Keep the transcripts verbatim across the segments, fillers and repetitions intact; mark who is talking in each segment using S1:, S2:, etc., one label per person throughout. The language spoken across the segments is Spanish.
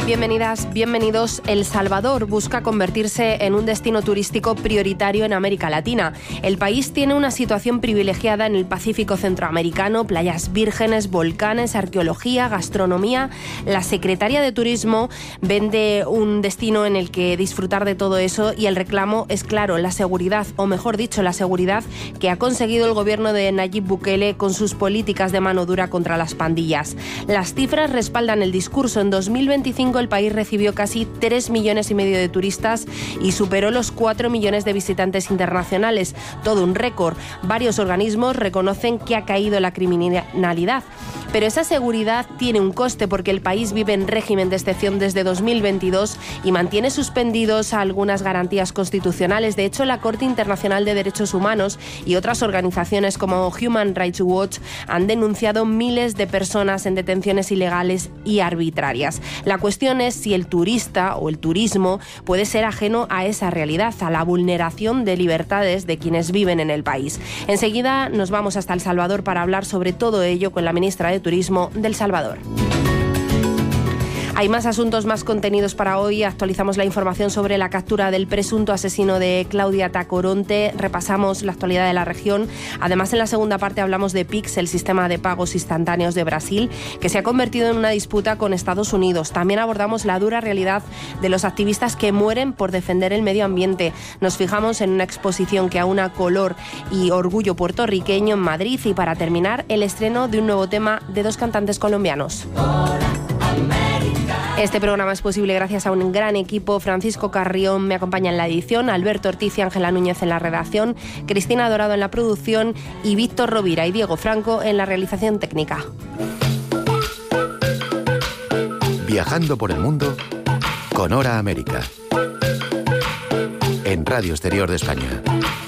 S1: Bienvenidas, bienvenidos. El Salvador busca convertirse en un destino turístico prioritario en América Latina. El país tiene una situación privilegiada en el Pacífico centroamericano, playas vírgenes, volcanes, arqueología, gastronomía. La secretaria de Turismo vende un destino en el que disfrutar de todo eso y el reclamo es claro, la seguridad, o mejor dicho, la seguridad que ha conseguido el gobierno de Nayib Bukele con sus políticas de mano dura contra las pandillas. Las cifras respaldan el discurso. En dos mil veinticinco el país recibió casi tres millones y medio de turistas y superó los cuatro millones de visitantes internacionales. Todo un récord. Varios organismos reconocen que ha caído la criminalidad. Pero esa seguridad tiene un coste porque el país vive en régimen de excepción desde dos mil veintidós y mantiene suspendidos algunas garantías constitucionales. De hecho, la Corte Internacional de Derechos Humanos y otras organizaciones como Human Rights Watch han denunciado miles de personas en detenciones ilegales y arbitrarias. La cuestión es si el turista o el turismo puede ser ajeno a esa realidad, a la vulneración de libertades de quienes viven en el país. Enseguida nos vamos hasta El Salvador para hablar sobre todo ello con la ministra de Turismo del Salvador. Hay más asuntos, más contenidos para hoy. Actualizamos la información sobre la captura del presunto asesino de Claudia Tacoronte. Repasamos la actualidad de la región. Además, en la segunda parte hablamos de Pix, el sistema de pagos instantáneos de Brasil, que se ha convertido en una disputa con Estados Unidos. También abordamos la dura realidad de los activistas que mueren por defender el medio ambiente. Nos fijamos en una exposición que aúna color y orgullo puertorriqueño en Madrid. Y para terminar, el estreno de un nuevo tema de dos cantantes colombianos. Este programa es posible gracias a un gran equipo. Francisco Carrión me acompaña en la edición, Alberto Ortiz y Ángela Núñez en la redacción, Cristina Dorado en la producción y Víctor Rovira y Diego Franco en la realización técnica.
S2: Viajando por el mundo con Hora América. En Radio Exterior de España.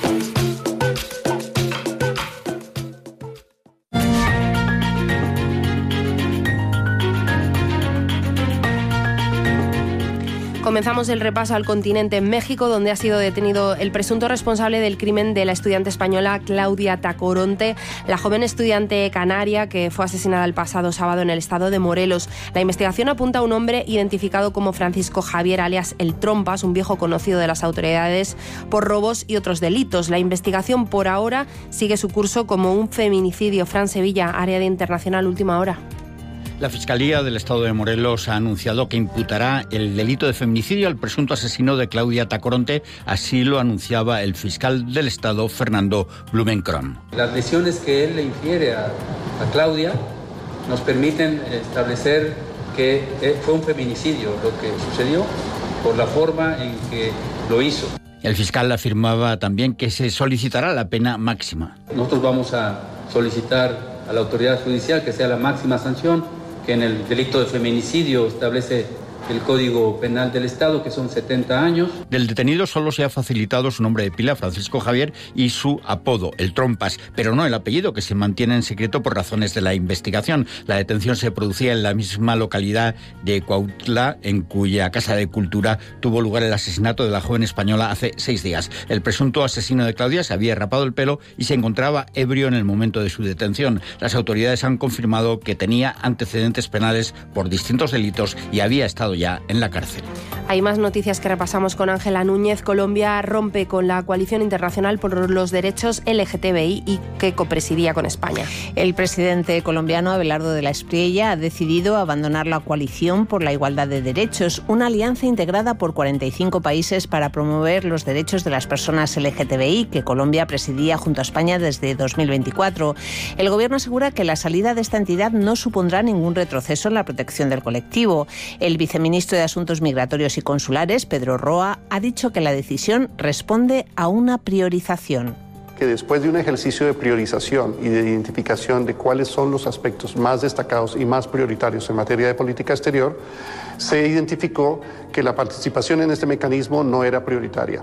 S1: Comenzamos el repaso al continente en México, donde ha sido detenido el presunto responsable del crimen de la estudiante española Claudia Tacoronte, la joven estudiante canaria que fue asesinada el pasado sábado en el estado de Morelos. La investigación apunta a un hombre identificado como Francisco Javier, alias El Trompas, un viejo conocido de las autoridades por robos y otros delitos. La investigación por ahora sigue su curso como un feminicidio. Fran Sevilla, área de Internacional, última hora.
S3: La Fiscalía del Estado de Morelos ha anunciado que imputará el delito de feminicidio al presunto asesino de Claudia Tacoronte. Así lo anunciaba el fiscal del Estado, Fernando Blumenkron.
S4: Las lesiones que él le infiere a, a Claudia nos permiten establecer que fue un feminicidio lo que sucedió por la forma en que lo hizo.
S3: El fiscal afirmaba también que se solicitará la pena máxima.
S4: Nosotros vamos a solicitar a la autoridad judicial que sea la máxima sanción, que en el delito de feminicidio establece el Código Penal del Estado, que son setenta años.
S3: Del detenido solo se ha facilitado su nombre de pila, Francisco Javier, y su apodo, El Trompas, pero no el apellido, que se mantiene en secreto por razones de la investigación. La detención se producía en la misma localidad de Cuautla, en cuya Casa de Cultura tuvo lugar el asesinato de la joven española hace seis días. El presunto asesino de Claudia se había rapado el pelo y se encontraba ebrio en el momento de su detención. Las autoridades han confirmado que tenía antecedentes penales por distintos delitos y había estado ya en la cárcel.
S1: Hay más noticias que repasamos con Ángela Núñez. Colombia rompe con la Coalición Internacional por los Derechos L G T B I y que copresidía con España.
S5: El presidente colombiano Abelardo de la Espriella ha decidido abandonar la Coalición por la Igualdad de Derechos, una alianza integrada por cuarenta y cinco países para promover los derechos de las personas L G T B I, que Colombia presidía junto a España desde dos mil veinticuatro. El gobierno asegura que la salida de esta entidad no supondrá ningún retroceso en la protección del colectivo. El viceministro de Asuntos Migratorios y Consulares, Pedro Roa, ha dicho que la decisión responde a una priorización.
S6: Que después de un ejercicio de priorización y de identificación de cuáles son los aspectos más destacados y más prioritarios en materia de política exterior, se identificó que la participación en este mecanismo no era prioritaria.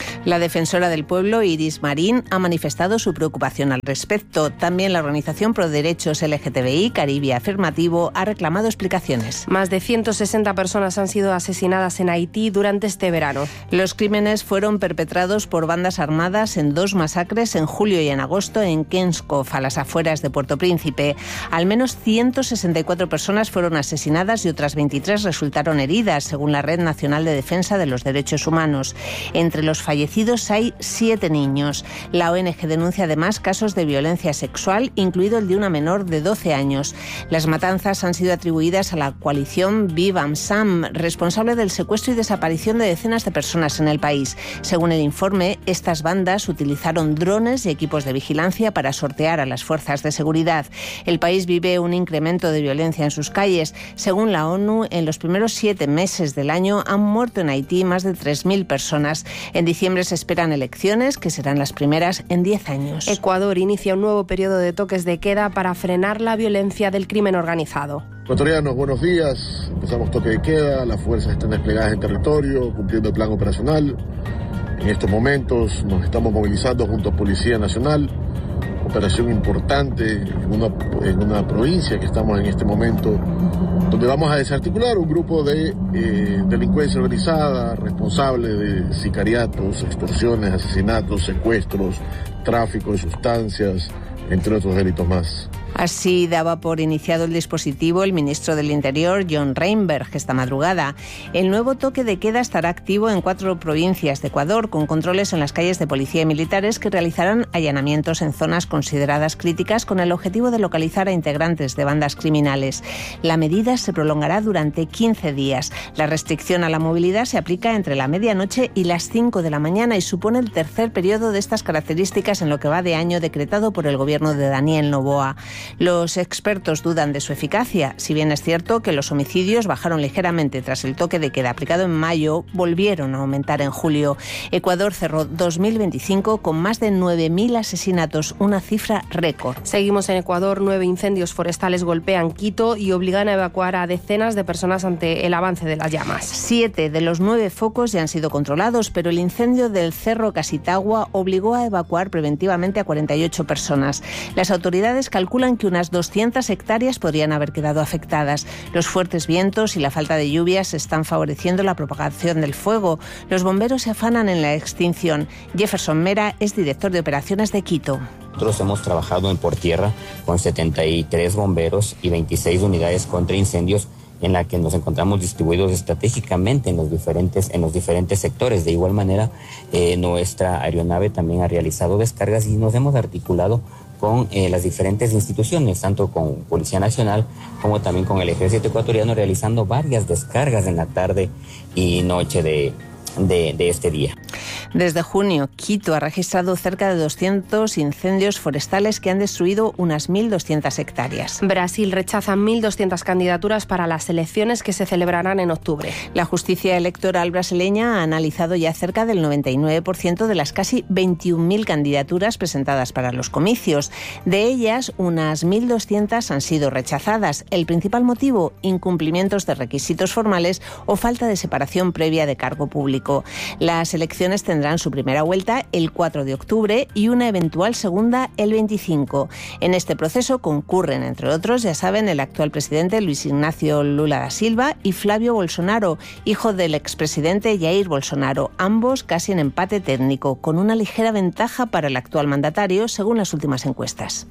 S5: La defensora del pueblo, Iris Marín, ha manifestado su preocupación al respecto. También la organización pro derechos L G T B I, Caribe Afirmativo, ha reclamado explicaciones.
S1: Más de ciento sesenta personas han sido asesinadas en Haití durante este verano.
S5: Los crímenes fueron perpetrados por bandas armadas en dos masacres en julio y en agosto en Kenskof, a las afueras de Puerto Príncipe. Al menos ciento sesenta y cuatro personas fueron asesinadas y otras veintitrés resultaron heridas, según la Red Nacional de Defensa de los Derechos Humanos. Entre los fallecidos hay siete niños. La O N G denuncia además casos de violencia sexual, incluido el de una menor de doce años. Las matanzas han sido atribuidas a la coalición Vivam Sam, responsable del secuestro y desaparición de decenas de personas en el país. Según el informe, estas bandas utilizaron drones y equipos de vigilancia para sortear a las fuerzas de seguridad. El país vive un incremento de violencia en sus calles. Según la ONU, en los primeros siete meses del año han muerto en Haití más de tres mil personas. En diciembre se esperan elecciones, que serán las primeras en diez años.
S1: Ecuador inicia un nuevo periodo de toques de queda para frenar la violencia del crimen organizado.
S7: Ecuatorianos, buenos días. Empezamos toque de queda, las fuerzas están desplegadas en territorio, cumpliendo el plan operacional. En estos momentos nos estamos movilizando junto a Policía Nacional, operación importante en una, en una provincia que estamos en este momento, donde vamos a desarticular un grupo de eh, delincuencia organizada, responsable de sicariatos, extorsiones, asesinatos, secuestros, tráfico de sustancias, entre otros delitos más.
S5: Así daba por iniciado el dispositivo el ministro del Interior, John Reinberg, esta madrugada. El nuevo toque de queda estará activo en cuatro provincias de Ecuador, con controles en las calles de policía y militares que realizarán allanamientos en zonas consideradas críticas con el objetivo de localizar a integrantes de bandas criminales. La medida se prolongará durante quince días. La restricción a la movilidad se aplica entre la medianoche y las cinco de la mañana y supone el tercer periodo de estas características en lo que va de año decretado por el gobierno de Daniel Noboa. Los expertos dudan de su eficacia. Si bien es cierto que los homicidios bajaron ligeramente tras el toque de queda aplicado en mayo, volvieron a aumentar en julio. Ecuador cerró dos mil veinticinco con más de nueve mil asesinatos, una cifra récord.
S1: Seguimos en Ecuador. Nueve incendios forestales golpean Quito y obligan a evacuar a decenas de personas ante el avance de las llamas.
S5: Siete de los nueve focos ya han sido controlados, pero el incendio del Cerro Casitagua obligó a evacuar preventivamente a cuarenta y ocho personas. Las autoridades calculan que unas doscientas hectáreas podrían haber quedado afectadas. Los fuertes vientos y la falta de lluvias están favoreciendo la propagación del fuego. Los bomberos se afanan en la extinción. Jefferson Mera es director de operaciones de Quito.
S8: Nosotros hemos trabajado en por tierra con setenta y tres bomberos y veintiséis unidades contra incendios, en la que nos encontramos distribuidos estratégicamente en los diferentes, en los diferentes sectores. De igual manera, eh, nuestra aeronave también ha realizado descargas y nos hemos articulado con eh, las diferentes instituciones, tanto con Policía Nacional como también con el Ejército Ecuatoriano, realizando varias descargas en la tarde y noche de, de, de este día.
S5: Desde junio, Quito ha registrado cerca de doscientos incendios forestales que han destruido unas mil doscientas hectáreas.
S1: Brasil rechaza mil doscientas candidaturas para las elecciones que se celebrarán en octubre.
S5: La justicia electoral brasileña ha analizado ya cerca del noventa y nueve por ciento de las casi veintiún mil candidaturas presentadas para los comicios. De ellas, unas mil doscientas han sido rechazadas. El principal motivo, incumplimientos de requisitos formales o falta de separación previa de cargo público. Las elecciones tendrán su primera vuelta el cuatro de octubre y una eventual segunda el veinticinco. En este proceso concurren, entre otros, ya saben, el actual presidente Luis Ignacio Lula da Silva y Flavio Bolsonaro, hijo del expresidente Jair Bolsonaro, ambos casi en empate técnico, con una ligera ventaja para el actual mandatario, según las últimas encuestas.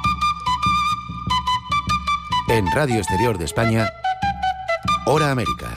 S2: En Radio Exterior de España, Hora América.